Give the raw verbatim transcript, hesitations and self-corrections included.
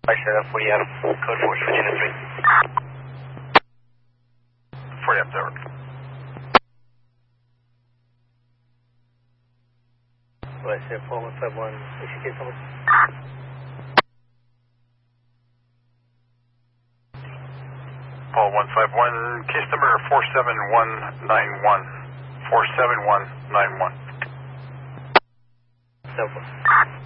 forty F, code four, switching to three. forty F, over. West Air four one five one, what's your case number? Paul one five one, case number four seven one nine one. four seven one nine one. seven.